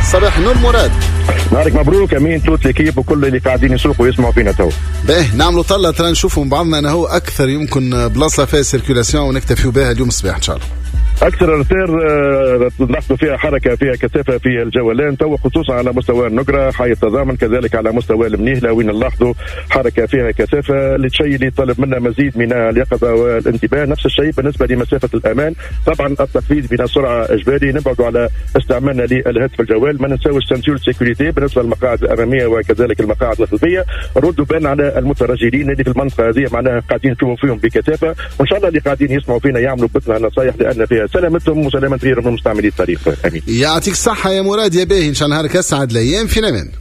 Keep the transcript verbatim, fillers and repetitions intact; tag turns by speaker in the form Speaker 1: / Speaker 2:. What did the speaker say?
Speaker 1: صباح النور مراد.
Speaker 2: نهارك مبروك امين توت ليكيب وكل اللي قاعدين يسوقوا ويسمعوا فينا تو.
Speaker 1: باهي نعملوا طلة ترى نشوفوا من بعضنا انا هو اكثر يمكن بلاصه فيها سيركيولاسيون ونكتفيوا بها اليوم الصباح ان شاء الله.
Speaker 2: اكثر ارتير نلاحظوا فيها حركه فيها كثافه في الجولان تو خصوصا على مستوى النقره حي التضامن كذلك على مستوى المنيهله وين نلاحظوا حركه فيها كثافه للشيء اللي طلب منا مزيد من اليقظه والانتباه. نفس الشيء بالنسبه لمسافه الامان طبعا التخفيض من السرعه اجباري نبعدوا على استعمالنا للهاتف الجوال ما ننساوش سنسور سيكوريتي بالنسبه للمقاعد الاماميه وكذلك المقاعد الخلفيه. ردوا بال على المترجلين اللي في المنطقه هذه معناها قاعدين نشوفوا فيهم بكثافه وان شاء الله اللي قاعدين يسمعوا فينا يعملوا بثنا النصائح لان فيها سلامتهم وسلامة غيرهم من مستعملي الطريق. امين.
Speaker 1: يعطيك الصحة يا مراد يا باهي ان شاء الله نهارك اسعد الايام في امان.